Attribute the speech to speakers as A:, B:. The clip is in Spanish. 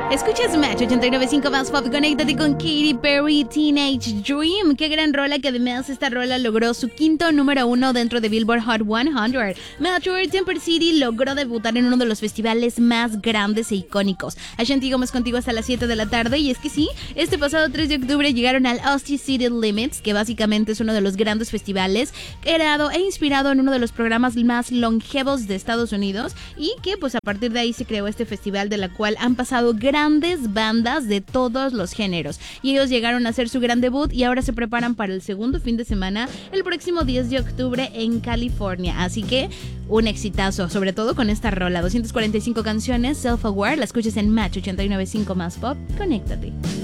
A: Escuchas Match 89.5 más pop. Conéctate con Katy Perry, Teenage Dream. Qué gran rola, que además esta rola logró su quinto número 1 dentro de Billboard Hot 100. Metropolitan City logró debutar en uno de los festivales más grandes e icónicos. Ashanti Gómez contigo hasta las 7 de la tarde. Y es que sí, este pasado 3 de octubre llegaron al Austin City Limits, que básicamente es uno de los grandes festivales creado e inspirado en uno de los programas más longevos de Estados Unidos, y que pues a partir de ahí se creó este festival, de la cual han pasado grandes bandas de todos los géneros, y ellos llegaron a hacer su gran debut y ahora se preparan para el segundo fin de semana el próximo 10 de octubre en California. Así que un exitazo, sobre todo con esta rola, 245 canciones, Self Aware, la escuchas en Match 89.5 más pop. Conéctate.